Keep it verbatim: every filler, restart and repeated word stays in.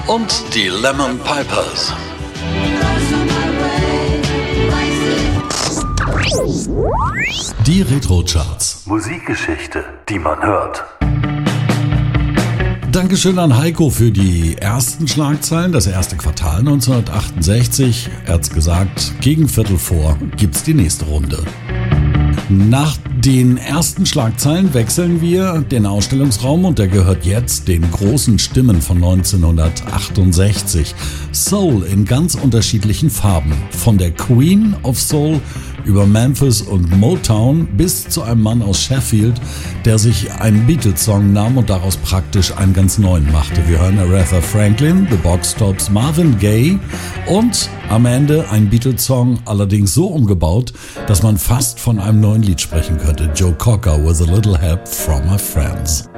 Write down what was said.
und die Lemon Pipers. Die Retro-Charts. Musikgeschichte, die man hört. Dankeschön an Heiko für die ersten Schlagzeilen, das erste Quartal neunzehnhundertachtundsechzig. Er hat's gesagt, gegen Viertel vor gibt's die nächste Runde. Nach den ersten Schlagzeilen wechseln wir den Ausstellungsraum und der gehört jetzt den großen Stimmen von neunzehnhundertachtundsechzig. Soul in ganz unterschiedlichen Farben. Von der Queen of Soul über Memphis und Motown bis zu einem Mann aus Sheffield, der sich einen Beatles-Song nahm und daraus praktisch einen ganz neuen machte. Wir hören Aretha Franklin, The Box Tops, Marvin Gaye und am Ende ein Beatles-Song, allerdings so umgebaut, dass man fast von einem neuen Lied sprechen könnte. Joe Cocker, With a Little Help from My Friends.